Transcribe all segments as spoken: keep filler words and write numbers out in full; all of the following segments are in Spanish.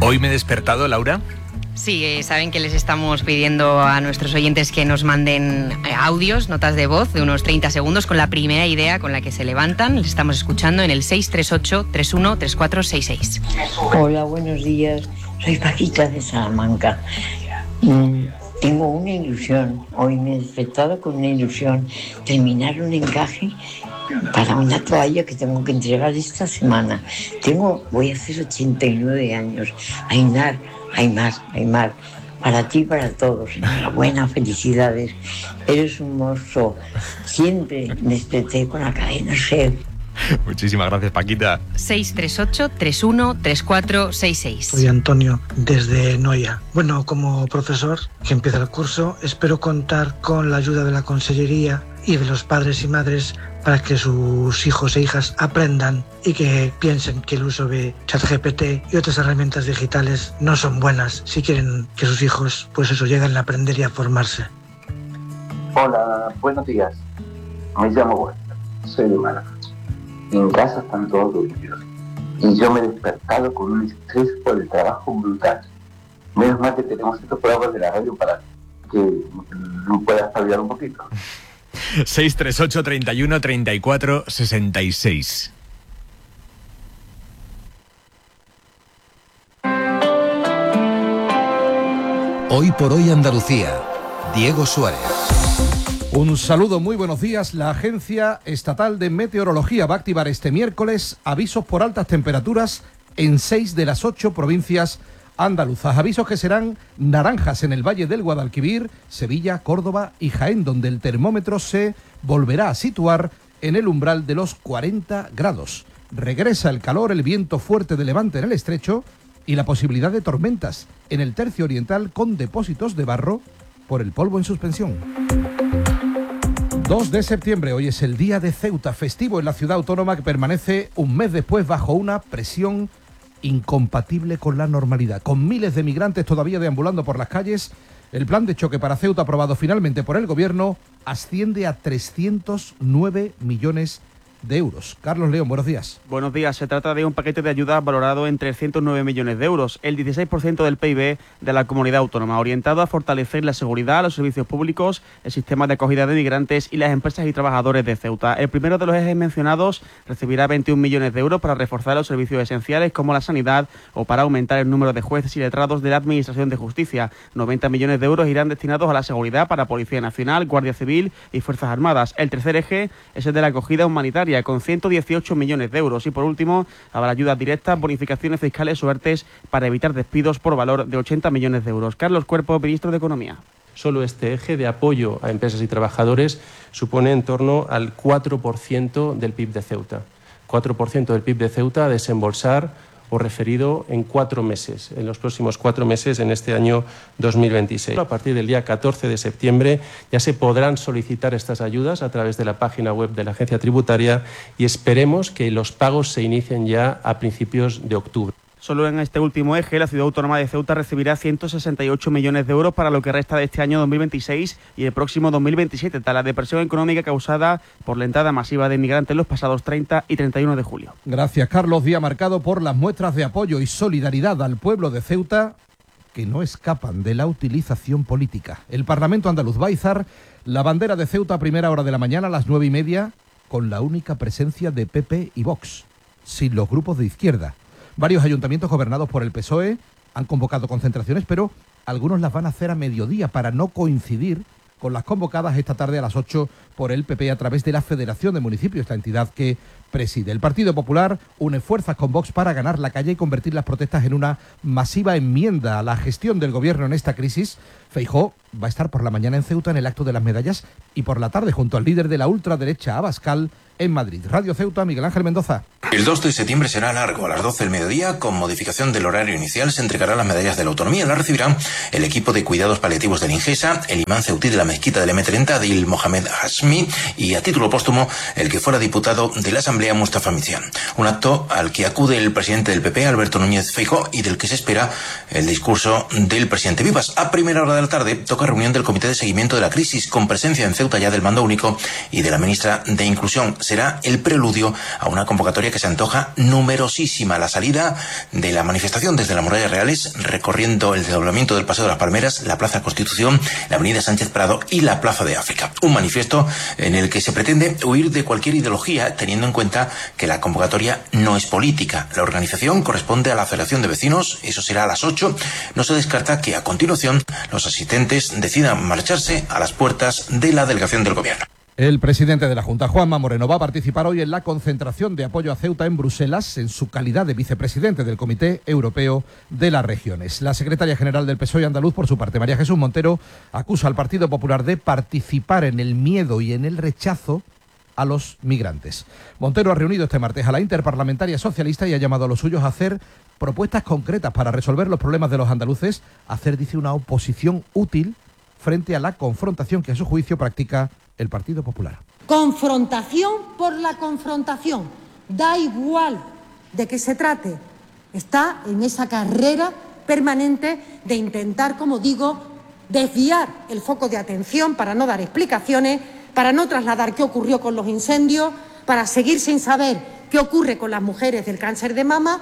Hoy me he despertado, Laura. Sí, eh, saben que les estamos pidiendo a nuestros oyentes que nos manden eh, audios, notas de voz de unos treinta segundos con la primera idea con la que se levantan. Les estamos escuchando en el seis tres ocho, tres uno tres cuatro seis seis. Hola, buenos días. Soy Paquita de Salamanca. Mm, tengo una ilusión. Hoy me he despertado con una ilusión. Terminar un encaje para una toalla que tengo que entregar esta semana. Tengo, voy a hacer ochenta y nueve años. Ainar, Aymar, Aymar, para ti y para todos. Enhorabuena, felicidades. Eres un monstruo. Siempre desperté con la cadena SER. Muchísimas gracias, Paquita. seis tres ocho, tres uno tres cuatro seis seis. Soy Antonio, desde Noia. Bueno, como profesor que empieza el curso, espero contar con la ayuda de la Consellería y de los padres y madres para que sus hijos e hijas aprendan y que piensen que el uso de ChatGPT y otras herramientas digitales no son buenas si quieren que sus hijos, pues eso, lleguen a aprender y a formarse. Hola, buenos días. Me llamo Juan, soy de Málaga. En casa están todos dormidos y yo me he despertado con un estrés por el trabajo brutal. Menos mal que tenemos estos programas de la radio para que no pueda espabilar un poquito. seis tres ocho, treinta y uno, treinta y cuatro, sesenta y seis. Hoy por hoy Andalucía. Diego Suárez. Un saludo, muy buenos días. La Agencia Estatal de Meteorología va a activar este miércoles avisos por altas temperaturas en seis de las ocho provincias andaluzas. Avisos que serán naranjas en el Valle del Guadalquivir, Sevilla, Córdoba y Jaén, donde el termómetro se volverá a situar en el umbral de los cuarenta grados. Regresa el calor, el viento fuerte de levante en el estrecho y la posibilidad de tormentas en el tercio oriental con depósitos de barro por el polvo en suspensión. dos de septiembre, hoy es el día de Ceuta, festivo en la ciudad autónoma que permanece un mes después bajo una presión incompatible con la normalidad. Con miles de migrantes todavía deambulando por las calles, el plan de choque para Ceuta aprobado finalmente por el gobierno asciende a trescientos nueve millones de euros. Carlos León, buenos días. Buenos días. Se trata de un paquete de ayuda valorado en trescientos nueve millones de euros, el dieciséis por ciento del P I B de la comunidad autónoma, orientado a fortalecer la seguridad, los servicios públicos, el sistema de acogida de migrantes y las empresas y trabajadores de Ceuta. El primero de los ejes mencionados recibirá veintiún millones de euros para reforzar los servicios esenciales como la sanidad o para aumentar el número de jueces y letrados de la Administración de Justicia. noventa millones de euros irán destinados a la seguridad para Policía Nacional, Guardia Civil y Fuerzas Armadas. El tercer eje es el de la acogida humanitaria, con ciento dieciocho millones de euros. Y por último, habrá ayudas directas, bonificaciones fiscales o ERTES para evitar despidos por valor de ochenta millones de euros. Carlos Cuerpo, ministro de Economía. Solo este eje de apoyo a empresas y trabajadores supone en torno al cuatro por ciento del P I B de Ceuta. cuatro por ciento del P I B de Ceuta a desembolsar o referido en cuatro meses, en los próximos cuatro meses en este año dos mil veintiséis. A partir del día catorce de septiembre ya se podrán solicitar estas ayudas a través de la página web de la Agencia Tributaria y esperemos que los pagos se inicien ya a principios de octubre. Solo en este último eje, la ciudad autónoma de Ceuta recibirá ciento sesenta y ocho millones de euros para lo que resta de este año dos mil veintiséis y el próximo dos mil veintisiete, tras la depresión económica causada por la entrada masiva de inmigrantes los pasados treinta y treinta y uno de julio. Gracias, Carlos. Día marcado por las muestras de apoyo y solidaridad al pueblo de Ceuta, que no escapan de la utilización política. El Parlamento andaluz va a izar la bandera de Ceuta a primera hora de la mañana, a las nueve y media, con la única presencia de P P y Vox, sin los grupos de izquierda. Varios ayuntamientos gobernados por el P S O E han convocado concentraciones, pero algunos las van a hacer a mediodía para no coincidir con las convocadas esta tarde a las ocho por el P P a través de la Federación de Municipios, esta entidad que preside. El Partido Popular une fuerzas con Vox para ganar la calle y convertir las protestas en una masiva enmienda a la gestión del gobierno en esta crisis. Feijóo va a estar por la mañana en Ceuta en el acto de las medallas y por la tarde junto al líder de la ultraderecha Abascal en Madrid. Radio Ceuta, Miguel Ángel Mendoza. El dos de septiembre será largo. A las doce del mediodía, con modificación del horario inicial, se entregarán las medallas de la autonomía. Las recibirán el equipo de cuidados paliativos del Ingesa, el imán ceutí de la mezquita del eme treinta, Adil Mohamed Hashmi, y a título póstumo, el que fuera diputado de la Asamblea, Mustafa Mizian. Un acto al que acude el presidente del P P, Alberto Núñez Feijóo, y del que se espera el discurso del presidente Vivas. A primera hora de la tarde toca reunión del Comité de Seguimiento de la Crisis, con presencia en Ceuta ya del Mando Único y de la ministra de Inclusión. Será el preludio a una convocatoria que se se antoja numerosísima la salida de la manifestación desde la Muralla Reales, recorriendo el desdoblamiento del Paseo de las Palmeras, la Plaza Constitución, la Avenida Sánchez Prado y la Plaza de África. Un manifiesto en el que se pretende huir de cualquier ideología, teniendo en cuenta que la convocatoria no es política. La organización corresponde a la Federación de Vecinos, eso será a las ocho. No se descarta que a continuación los asistentes decidan marcharse a las puertas de la delegación del Gobierno. El presidente de la Junta, Juanma Moreno, va a participar hoy en la concentración de apoyo a Ceuta en Bruselas en su calidad de vicepresidente del Comité Europeo de las Regiones. La secretaria general del P S O E andaluz, por su parte, María Jesús Montero, acusa al Partido Popular de participar en el miedo y en el rechazo a los migrantes. Montero ha reunido este martes a la Interparlamentaria Socialista y ha llamado a los suyos a hacer propuestas concretas para resolver los problemas de los andaluces, hacer, dice, una oposición útil frente a la confrontación que a su juicio practica el Partido Popular. Confrontación por la confrontación. Da igual de qué se trate. Está en esa carrera permanente de intentar, como digo, desviar el foco de atención para no dar explicaciones, para no trasladar qué ocurrió con los incendios, para seguir sin saber qué ocurre con las mujeres del cáncer de mama.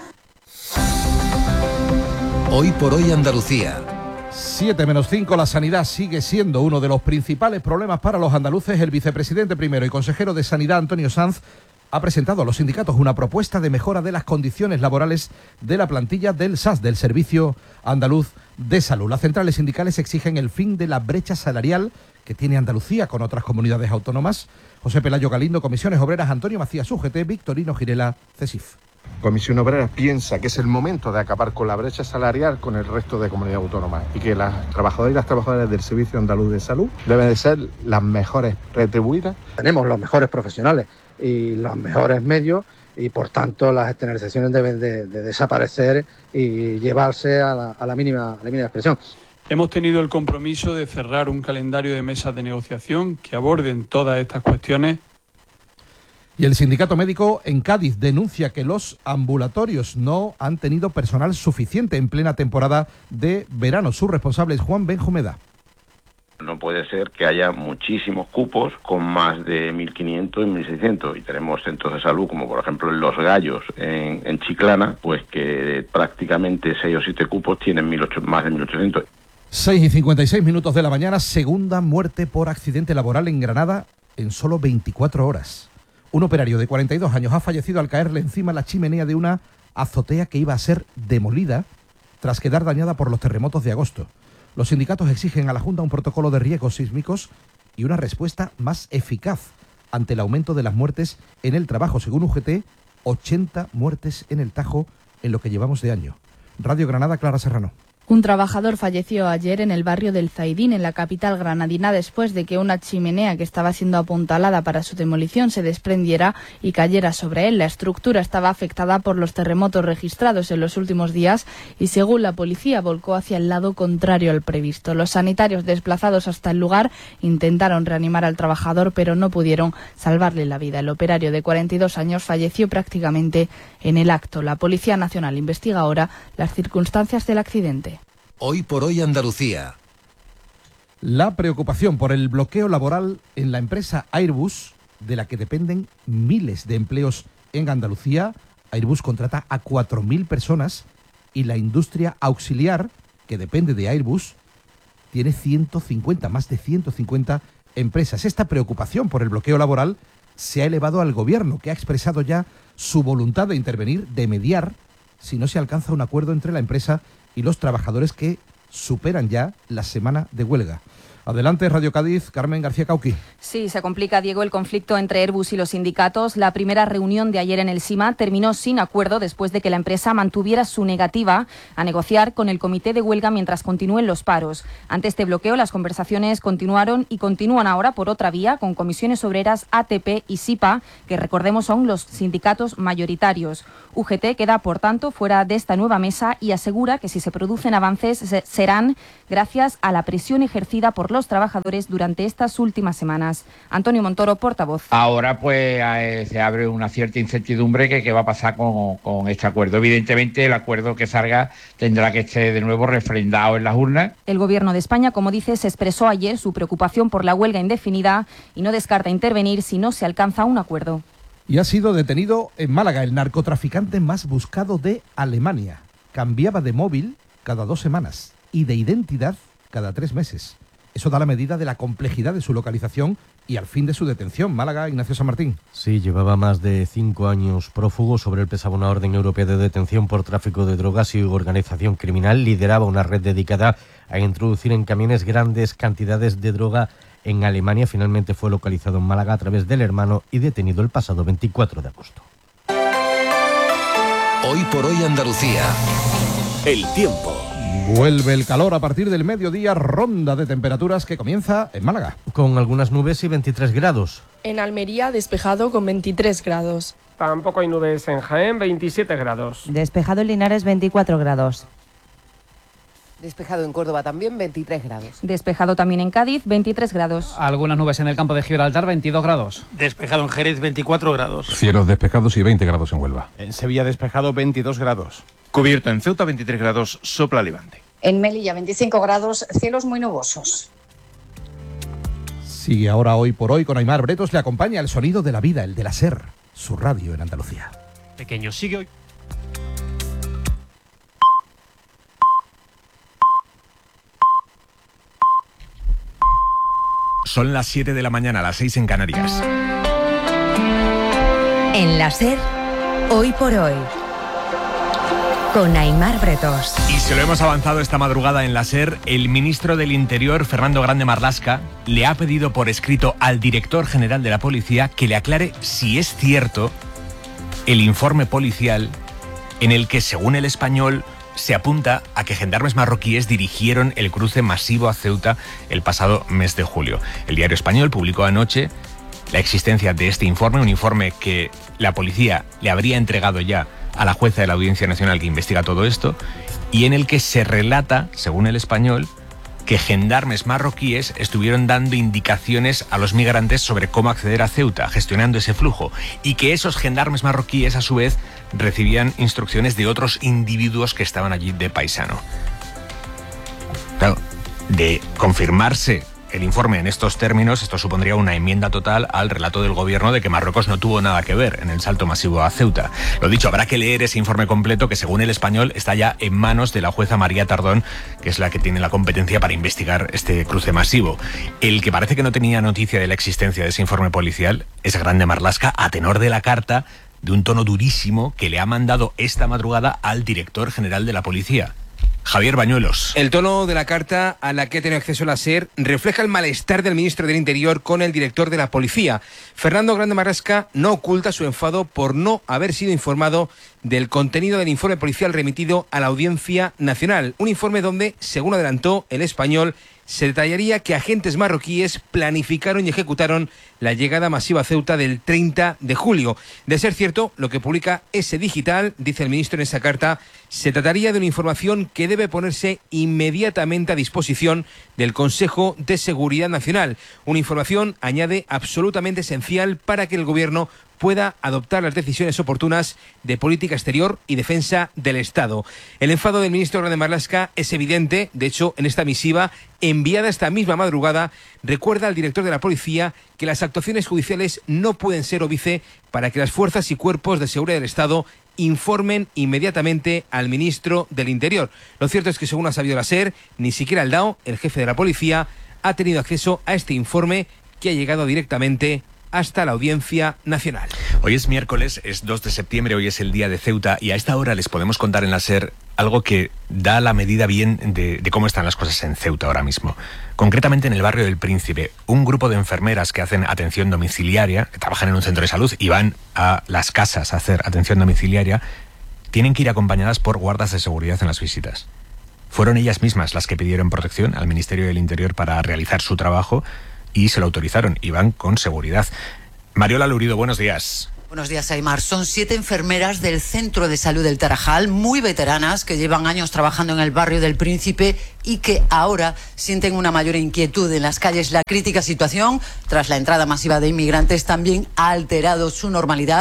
Hoy por hoy Andalucía. siete menos cinco, la sanidad sigue siendo uno de los principales problemas para los andaluces. El vicepresidente primero y consejero de Sanidad, Antonio Sanz, ha presentado a los sindicatos una propuesta de mejora de las condiciones laborales de la plantilla del S A S, del Servicio Andaluz de Salud. Las centrales sindicales exigen el fin de la brecha salarial que tiene Andalucía con otras comunidades autónomas. José Pelayo Galindo, Comisiones Obreras, Antonio Macías, U G T, Victorino Girela, CESIF. Comisión Obrera piensa que es el momento de acabar con la brecha salarial con el resto de comunidades autónomas y que las trabajadoras y las trabajadoras del Servicio Andaluz de Salud deben de ser las mejores retribuidas. Tenemos los mejores profesionales y los mejores medios y por tanto las externalizaciones deben de, de desaparecer y llevarse a la, a la mínima, a la mínima expresión. Hemos tenido el compromiso de cerrar un calendario de mesas de negociación que aborden todas estas cuestiones. Y el sindicato médico en Cádiz denuncia que los ambulatorios no han tenido personal suficiente en plena temporada de verano. Su responsable es Juan Benjumeda. No puede ser que haya muchísimos cupos con más de mil quinientos y mil seiscientos y tenemos centros de salud como por ejemplo en Los Gallos en, en Chiclana, pues que prácticamente seis o siete cupos tienen mil ocho, más de mil ochocientos. seis y cincuenta y seis minutos de la mañana, segunda muerte por accidente laboral en Granada en solo veinticuatro horas. Un operario de cuarenta y dos años ha fallecido al caerle encima la chimenea de una azotea que iba a ser demolida tras quedar dañada por los terremotos de agosto. Los sindicatos exigen a la Junta un protocolo de riesgos sísmicos y una respuesta más eficaz ante el aumento de las muertes en el trabajo. Según U G T, ochenta muertes en el Tajo en lo que llevamos de año. Radio Granada, Clara Serrano. Un trabajador falleció ayer en el barrio del Zaidín, en la capital granadina, después de que una chimenea que estaba siendo apuntalada para su demolición se desprendiera y cayera sobre él. La estructura estaba afectada por los terremotos registrados en los últimos días y, según la policía, volcó hacia el lado contrario al previsto. Los sanitarios desplazados hasta el lugar intentaron reanimar al trabajador, pero no pudieron salvarle la vida. El operario de cuarenta y dos años falleció prácticamente en el acto. La Policía Nacional investiga ahora las circunstancias del accidente. Hoy por hoy Andalucía. La preocupación por el bloqueo laboral en la empresa Airbus, de la que dependen miles de empleos en Andalucía. Airbus contrata a cuatro mil personas y la industria auxiliar, que depende de Airbus, tiene ciento cincuenta, más de ciento cincuenta empresas. Esta preocupación por el bloqueo laboral se ha elevado al gobierno, que ha expresado ya su voluntad de intervenir, de mediar, si no se alcanza un acuerdo entre la empresa y los trabajadores que superan ya la semana de huelga. Adelante, Radio Cádiz, Carmen García Cauqui. Sí, se complica, Diego, el conflicto entre Airbus y los sindicatos. La primera reunión de ayer en el SIMA terminó sin acuerdo después de que la empresa mantuviera su negativa a negociar con el comité de huelga mientras continúen los paros. Ante este bloqueo, las conversaciones continuaron y continúan ahora por otra vía con Comisiones Obreras, A T P y SIPA, que recordemos son los sindicatos mayoritarios. U G T queda, por tanto, fuera de esta nueva mesa y asegura que si se producen avances serán gracias a la presión ejercida por los trabajadores durante estas últimas semanas. Antonio Montoro, portavoz. Ahora pues eh, se abre una cierta incertidumbre que qué va a pasar con, con este acuerdo. Evidentemente el acuerdo que salga tendrá que estar de nuevo refrendado en las urnas. El Gobierno de España, como dice, se expresó ayer su preocupación por la huelga indefinida y no descarta intervenir si no se alcanza un acuerdo. Y ha sido detenido en Málaga el narcotraficante más buscado de Alemania. Cambiaba de móvil cada dos semanas y de identidad cada tres meses. Eso da la medida de la complejidad de su localización y al fin de su detención. Málaga, Ignacio San Martín. Sí, llevaba más de cinco años prófugo. Sobre él pesaba una orden europea de detención por tráfico de drogas y organización criminal. Lideraba una red dedicada a introducir en camiones grandes cantidades de droga en Alemania. Finalmente fue localizado en Málaga a través del hermano y detenido el pasado veinticuatro de agosto. Hoy por hoy Andalucía. El tiempo. Vuelve el calor a partir del mediodía, ronda de temperaturas que comienza en Málaga. Con algunas nubes y veintitrés grados. En Almería, despejado con veintitrés grados. Tampoco hay nubes en Jaén, veintisiete grados. Despejado en Linares, veinticuatro grados. Despejado en Córdoba también, veintitrés grados. Despejado también en Cádiz, veintitrés grados. Algunas nubes en el campo de Gibraltar, veintidós grados. Despejado en Jerez, veinticuatro grados. Cielos despejados y veinte grados en Huelva. En Sevilla despejado, veintidós grados. Cubierto en Ceuta, veintitrés grados, sopla levante. En Melilla, veinticinco grados, cielos muy nubosos. Sigue ahora Hoy por Hoy con Aimar Bretos. Le acompaña el sonido de la vida, el de la SER, su radio en Andalucía. Pequeño, sigue hoy. Son las siete de la mañana, las seis en Canarias. En la SER, Hoy por Hoy, con Aimar Bretos. Y se lo hemos avanzado esta madrugada en la SER, el ministro del Interior, Fernando Grande Marlaska, le ha pedido por escrito al director general de la policía que le aclare si es cierto el informe policial en el que, según El Español, se apunta a que gendarmes marroquíes dirigieron el cruce masivo a Ceuta el pasado mes de julio. El diario Español publicó anoche la existencia de este informe, un informe que la policía le habría entregado ya a la jueza de la Audiencia Nacional que investiga todo esto, y en el que se relata, según El Español, que gendarmes marroquíes estuvieron dando indicaciones a los migrantes sobre cómo acceder a Ceuta, gestionando ese flujo, y que esos gendarmes marroquíes, a su vez, recibían instrucciones de otros individuos que estaban allí de paisano. Claro, de confirmarse el informe en estos términos, esto supondría una enmienda total al relato del gobierno de que Marruecos no tuvo nada que ver en el salto masivo a Ceuta. Lo dicho, habrá que leer ese informe completo que, según El Español, está ya en manos de la jueza María Tardón, que es la que tiene la competencia para investigar este cruce masivo. El que parece que no tenía noticia de la existencia de ese informe policial es Grande Marlaska, a tenor de la carta, de un tono durísimo que le ha mandado esta madrugada al director general de la policía. Javier Bañuelos. El tono de la carta a la que ha tenido acceso la SER refleja el malestar del ministro del Interior con el director de la policía. Fernando Grande Marlaska no oculta su enfado por no haber sido informado del contenido del informe policial remitido a la Audiencia Nacional. Un informe donde, según adelantó El Español, se detallaría que agentes marroquíes planificaron y ejecutaron la llegada masiva a Ceuta del treinta de julio. De ser cierto, lo que publica ese digital, dice el ministro en esa carta, se trataría de una información que debe ponerse inmediatamente a disposición del Consejo de Seguridad Nacional. Una información, añade, absolutamente esencial para que el Gobierno pueda adoptar las decisiones oportunas de política exterior y defensa del Estado. El enfado del ministro Grande Marlaska es evidente. De hecho, en esta misiva, enviada esta misma madrugada, recuerda al director de la policía que las actuaciones judiciales no pueden ser óbice para que las fuerzas y cuerpos de seguridad del Estado informen inmediatamente al ministro del Interior. Lo cierto es que, según ha sabido la SER, ni siquiera el D A O, el jefe de la policía, ha tenido acceso a este informe que ha llegado directamente hasta la Audiencia Nacional. Hoy es miércoles, es dos de septiembre, hoy es el día de Ceuta, y a esta hora les podemos contar en la SER algo que da la medida bien de, de cómo están las cosas en Ceuta ahora mismo. Concretamente en el barrio del Príncipe, un grupo de enfermeras que hacen atención domiciliaria, que trabajan en un centro de salud y van a las casas a hacer atención domiciliaria, tienen que ir acompañadas por guardas de seguridad en las visitas. Fueron ellas mismas las que pidieron protección al Ministerio del Interior para realizar su trabajo, y se lo autorizaron, y van con seguridad. Mariola Lurido, buenos días. Buenos días, Aimar. Son siete enfermeras del Centro de Salud del Tarajal, muy veteranas, que llevan años trabajando en el barrio del Príncipe y que ahora sienten una mayor inquietud en las calles. La crítica situación, tras la entrada masiva de inmigrantes, también ha alterado su normalidad.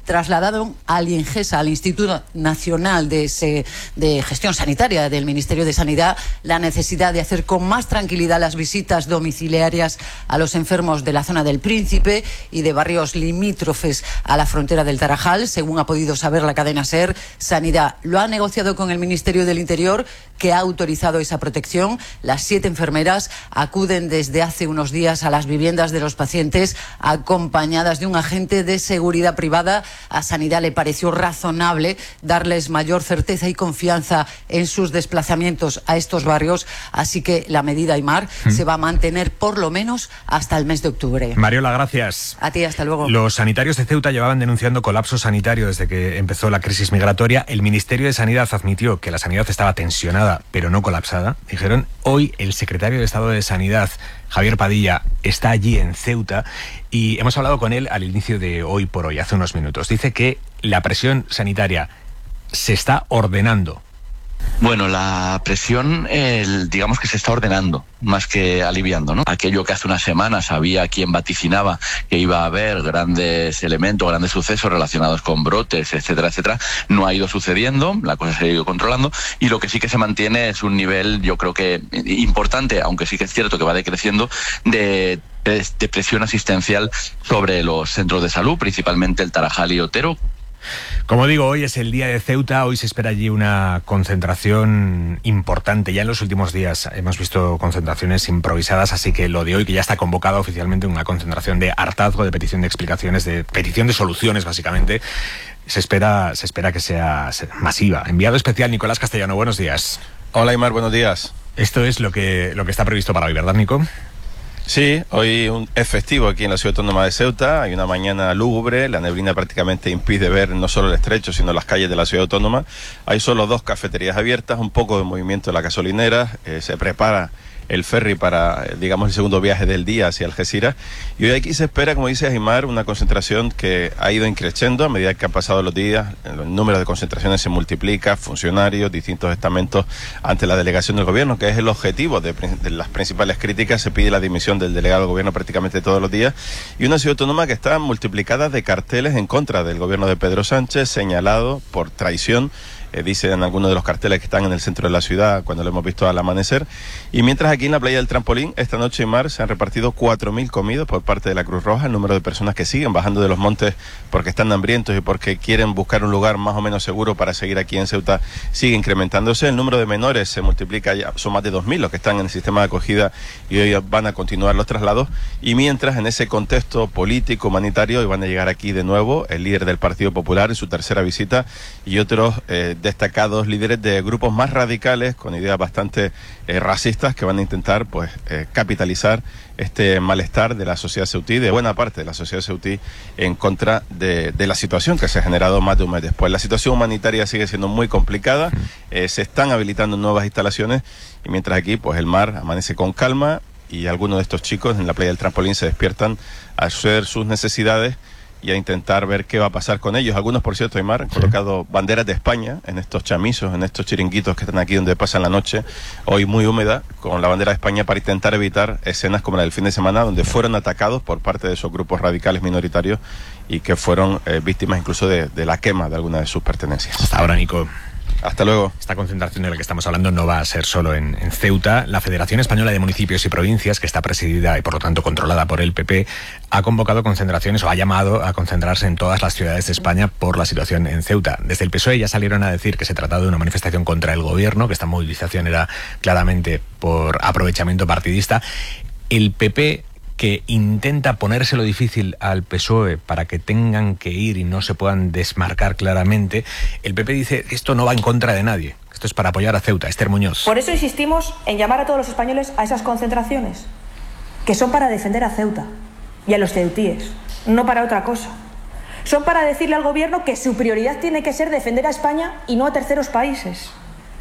trasladaron al INGESA, al Instituto Nacional de, Se, de Gestión Sanitaria del Ministerio de Sanidad, la necesidad de hacer con más tranquilidad las visitas domiciliarias a los enfermos de la zona del Príncipe y de barrios limítrofes a la frontera del Tarajal. Según ha podido saber la cadena SER, Sanidad lo ha negociado con el Ministerio del Interior, que ha autorizado esa protección. Las siete enfermeras acuden desde hace unos días a las viviendas de los pacientes acompañadas de un agente de seguridad privada. A Sanidad le pareció razonable darles mayor certeza y confianza en sus desplazamientos a estos barrios, así que la medida, Aimar, ¿Mm? se va a mantener por lo menos hasta el mes de octubre. Mariola, gracias. A ti, hasta luego. Los sanitarios de Ceuta llevaban denunciando colapso sanitario desde que empezó la crisis migratoria. El Ministerio de Sanidad admitió que la sanidad estaba tensionada, pero no colapsada. Dijeron, hoy el secretario de Estado de Sanidad, Javier Padilla, está allí en Ceuta y hemos hablado con él al inicio de Hoy por Hoy, hace unos minutos. Dice que la presión sanitaria se está ordenando. Bueno, la presión, el, digamos que se está ordenando, más que aliviando, ¿no? Aquello que hace unas semanas había quien vaticinaba que iba a haber grandes elementos, grandes sucesos relacionados con brotes, etcétera, etcétera, no ha ido sucediendo, la cosa se ha ido controlando, y lo que sí que se mantiene es un nivel, yo creo que importante, aunque sí que es cierto que va decreciendo, de de presión asistencial sobre los centros de salud, principalmente el Tarajal y Otero. Como digo, hoy es el día de Ceuta, hoy se espera allí una concentración importante. Ya en los últimos días hemos visto concentraciones improvisadas, así que lo de hoy, que ya está convocada oficialmente, una concentración de hartazgo, de petición de explicaciones, de petición de soluciones, básicamente, se espera, se espera que sea masiva. Enviado especial Nicolás Castellano, buenos días. Hola, Aimar, buenos días. Esto es lo que, lo que está previsto para hoy, ¿verdad, Nico? Sí, hoy un, es festivo aquí en la ciudad autónoma de Ceuta, hay una mañana lúgubre, la neblina prácticamente impide ver no solo el estrecho, sino las calles de la ciudad autónoma. Hay solo dos cafeterías abiertas, un poco de movimiento en la gasolinera, eh, se prepara el ferry para, digamos, el segundo viaje del día hacia Algeciras. Y hoy aquí se espera, como dice Aimar, una concentración que ha ido increciendo a medida que han pasado los días. El número de concentraciones se multiplica, funcionarios, distintos estamentos ante la delegación del gobierno, que es el objetivo de, de las principales críticas. Se pide la dimisión del delegado del gobierno prácticamente todos los días. Y una ciudad autónoma que está multiplicada de carteles en contra del gobierno de Pedro Sánchez, señalado por traición. Eh, dicen algunos de los carteles que están en el centro de la ciudad cuando lo hemos visto al amanecer. Y mientras aquí en la playa del Trampolín, esta noche en mar, se han repartido cuatro mil comidas por parte de la Cruz Roja. El número de personas que siguen bajando de los montes porque están hambrientos y porque quieren buscar un lugar más o menos seguro para seguir aquí en Ceuta sigue incrementándose. El número de menores se multiplica ya, son más de dos mil los que están en el sistema de acogida y hoy van a continuar los traslados. Y mientras, en ese contexto político, humanitario, hoy van a llegar aquí de nuevo el líder del Partido Popular en su tercera visita y otros eh, destacados líderes de grupos más radicales con ideas bastante eh, racistas que van a intentar pues eh, capitalizar este malestar de la sociedad ceutí, de buena parte de la sociedad ceutí, en contra de, de la situación que se ha generado más de un mes después. La situación humanitaria sigue siendo muy complicada, eh, se están habilitando nuevas instalaciones y mientras aquí pues el mar amanece con calma y algunos de estos chicos en la playa del Trampolín se despiertan a hacer sus necesidades y a intentar ver qué va a pasar con ellos. Algunos, por cierto, Aimar, han colocado banderas de España en estos chamizos, en estos chiringuitos que están aquí donde pasan la noche, hoy muy húmeda, con la bandera de España para intentar evitar escenas como la del fin de semana, donde fueron atacados por parte de esos grupos radicales minoritarios y que fueron eh, víctimas incluso de, de la quema de algunas de sus pertenencias. Hasta ahora, Nico. Hasta luego. Esta concentración de la que estamos hablando no va a ser solo en, en Ceuta. La Federación Española de Municipios y Provincias, que está presidida y por lo tanto controlada por el P P, ha convocado concentraciones o ha llamado a concentrarse en todas las ciudades de España por la situación en Ceuta. Desde el P S O E ya salieron a decir que se trataba de una manifestación contra el gobierno, que esta movilización era claramente por aprovechamiento partidista. El P P, que intenta ponérselo difícil al P S O E para que tengan que ir y no se puedan desmarcar claramente, el P P dice que esto no va en contra de nadie, esto es para apoyar a Ceuta. Esther Muñoz. Por eso insistimos en llamar a todos los españoles a esas concentraciones, que son para defender a Ceuta y a los ceutíes, no para otra cosa. Son para decirle al gobierno que su prioridad tiene que ser defender a España y no a terceros países.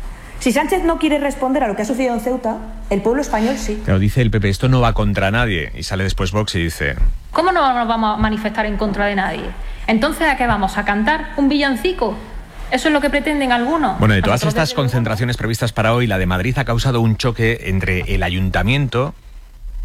Si Sánchez no quiere responder a lo que ha sucedido en Ceuta, el pueblo español sí. Pero dice el P P, esto no va contra nadie. Y sale después Vox y dice... ¿Cómo no nos vamos a manifestar en contra de nadie? Entonces, ¿a qué vamos? ¿A cantar un villancico? ¿Eso es lo que pretenden algunos? Bueno, de todas estas concentraciones previstas para hoy, la de Madrid ha causado un choque entre el ayuntamiento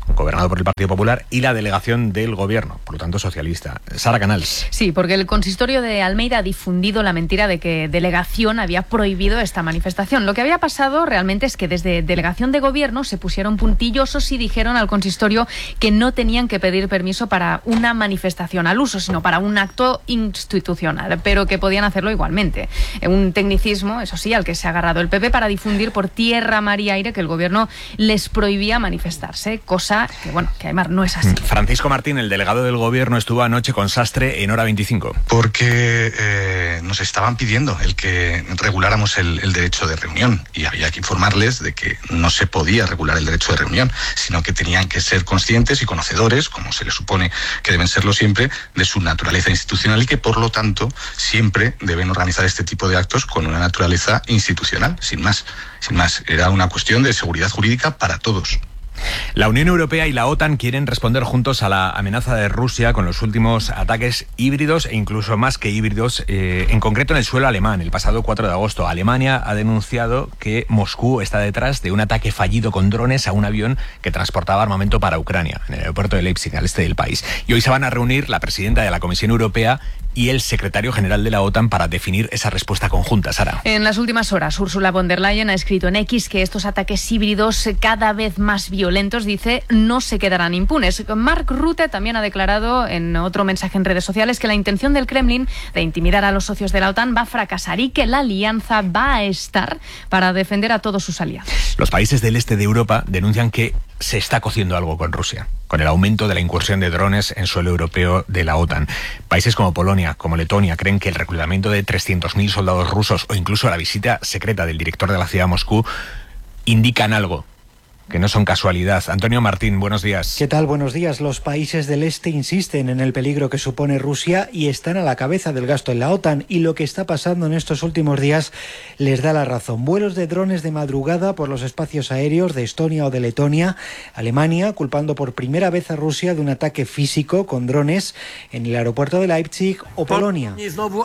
gobernado por el Partido Popular, y la delegación del Gobierno, por lo tanto socialista. Sara Canals. Sí, porque el consistorio de Almeida ha difundido la mentira de que delegación había prohibido esta manifestación. Lo que había pasado realmente es que desde delegación de Gobierno se pusieron puntillosos y dijeron al consistorio que no tenían que pedir permiso para una manifestación al uso, sino para un acto institucional, pero que podían hacerlo igualmente. Un tecnicismo, eso sí, al que se ha agarrado el P P para difundir por tierra, mar y aire que el Gobierno les prohibía manifestarse, cosa que, bueno, que además no es así. Francisco Martín, el delegado del Gobierno, estuvo anoche con Sastre en Hora veinticinco. Porque eh, nos estaban pidiendo el que reguláramos el, el derecho de reunión, y había que informarles de que no se podía regular el derecho de reunión, sino que tenían que ser conscientes y conocedores, como se les supone que deben serlo siempre, de su naturaleza institucional, y que por lo tanto siempre deben organizar este tipo de actos con una naturaleza institucional, sin más. Sin más, era una cuestión de seguridad jurídica para todos. La Unión Europea y la OTAN quieren responder juntos a la amenaza de Rusia con los últimos ataques híbridos e incluso más que híbridos, eh, en concreto en el suelo alemán. El pasado cuatro de agosto, Alemania ha denunciado que Moscú está detrás de un ataque fallido con drones a un avión que transportaba armamento para Ucrania, en el aeropuerto de Leipzig, al este del país. Y hoy se van a reunir la presidenta de la Comisión Europea y el secretario general de la OTAN para definir esa respuesta conjunta, Sara. En las últimas horas, Ursula von der Leyen ha escrito en X que estos ataques híbridos cada vez más violentos, dice, no se quedarán impunes. Mark Rutte también ha declarado en otro mensaje en redes sociales que la intención del Kremlin de intimidar a los socios de la OTAN va a fracasar y que la alianza va a estar para defender a todos sus aliados. Los países del este de Europa denuncian que se está cociendo algo con Rusia, con el aumento de la incursión de drones en suelo europeo de la OTAN. Países como Polonia, como Letonia, creen que el reclutamiento de trescientos mil soldados rusos o incluso la visita secreta del director de la ciudad a Moscú indican algo, que no son casualidad. Antonio Martín, buenos días. ¿Qué tal? Buenos días. Los países del este insisten en el peligro que supone Rusia y están a la cabeza del gasto en la OTAN, y lo que está pasando en estos últimos días les da la razón. Vuelos de drones de madrugada por los espacios aéreos de Estonia o de Letonia. Alemania culpando por primera vez a Rusia de un ataque físico con drones en el aeropuerto de Leipzig, o Polonia,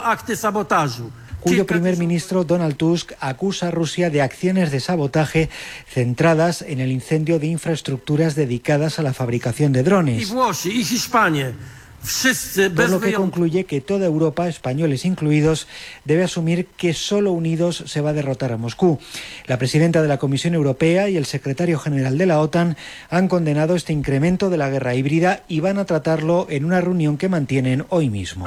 cuyo primer ministro Donald Tusk acusa a Rusia de acciones de sabotaje centradas en el incendio de infraestructuras dedicadas a la fabricación de drones. Por lo que concluye que toda Europa, españoles incluidos, debe asumir que solo unidos se va a derrotar a Moscú. La presidenta de la Comisión Europea y el secretario general de la OTAN han condenado este incremento de la guerra híbrida y van a tratarlo en una reunión que mantienen hoy mismo.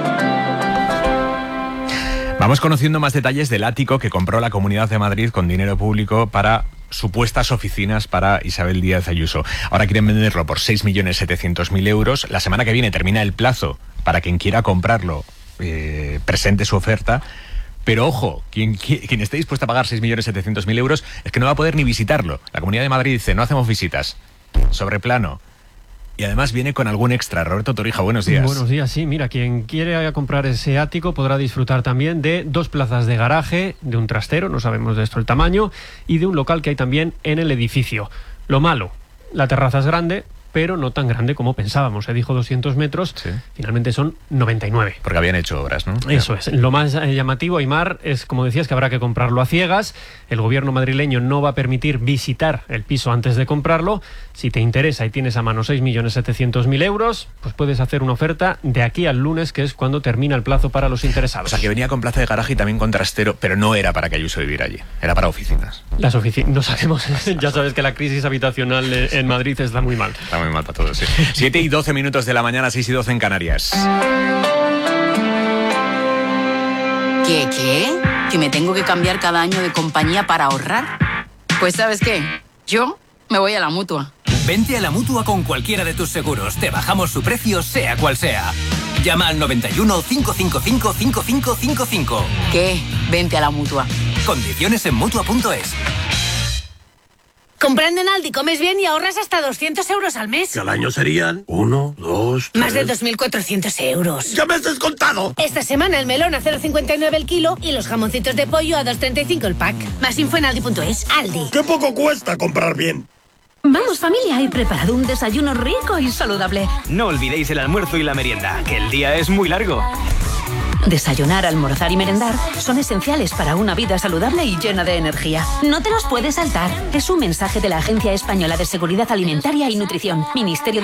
Vamos conociendo más detalles del ático que compró la Comunidad de Madrid con dinero público para supuestas oficinas para Isabel Díaz Ayuso. Ahora quieren venderlo por seis millones setecientos mil euros. La semana que viene termina el plazo para quien quiera comprarlo, eh, presente su oferta. Pero ojo, quien, quien esté dispuesto a pagar seis millones setecientos mil euros es que no va a poder ni visitarlo. La Comunidad de Madrid dice, no hacemos visitas. Sobre plano. Y además viene con algún extra. Roberto Torija, buenos días. Buenos días, sí. Mira, quien quiere comprar ese ático podrá disfrutar también de dos plazas de garaje, de un trastero, no sabemos de esto el tamaño, y de un local que hay también en el edificio. Lo malo, la terraza es grande, pero no tan grande como pensábamos. Se dijo doscientos metros, sí. Finalmente son noventa y nueve. Porque habían hecho obras, ¿no? Eso es. Lo más llamativo, Aimar, es, como decías, que habrá que comprarlo a ciegas. El gobierno madrileño no va a permitir visitar el piso antes de comprarlo. Si te interesa y tienes a mano seis millones setecientos mil euros, pues puedes hacer una oferta de aquí al lunes, que es cuando termina el plazo para los interesados. O sea, que venía con plaza de garaje y también con trastero, pero no era para que Ayuso viviera allí, era para oficinas. Las oficinas, no sabemos. Ya sabes que la crisis habitacional en Madrid está muy mal. Está muy mal para todos, sí. siete y doce minutos de la mañana, seis y doce en Canarias. ¿Qué, qué? ¿Que me tengo que cambiar cada año de compañía para ahorrar? Pues ¿sabes qué? Yo me voy a la Mutua. Vente a la Mutua con cualquiera de tus seguros. Te bajamos su precio, sea cual sea. Llama al noventa y uno, cinco cinco cinco, cinco cinco cinco cinco. ¿Qué? Vente a la Mutua. Condiciones en Mutua punto es. Comprando en Aldi comes bien y ahorras hasta doscientos euros al mes. Que al año serían uno, dos, tres... Más de dos mil cuatrocientos euros. ¡Ya me has descontado! Esta semana el melón a cero coma cincuenta y nueve el kilo y los jamoncitos de pollo a dos coma treinta y cinco el pack. Más info en aldi punto es. Aldi. ¡Qué poco cuesta comprar bien! Vamos familia, he preparado un desayuno rico y saludable. No olvidéis el almuerzo y la merienda, que el día es muy largo. Desayunar, almorzar y merendar son esenciales para una vida saludable y llena de energía. No te los puedes saltar. Es un mensaje de la Agencia Española de Seguridad Alimentaria y Nutrición, Ministerio